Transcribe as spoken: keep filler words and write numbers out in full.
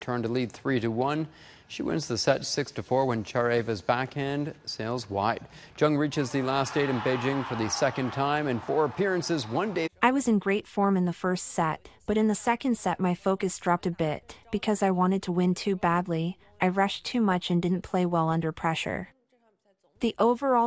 turned to lead three to one. She wins the set six to four when Chareva's backhand sails wide. Zheng reaches the last eight in Beijing for the second time in four appearances, one day. I was in great form in the first set, but in the second set my focus dropped a bit because I wanted to win too badly. I rushed too much and didn't play well under pressure. The overall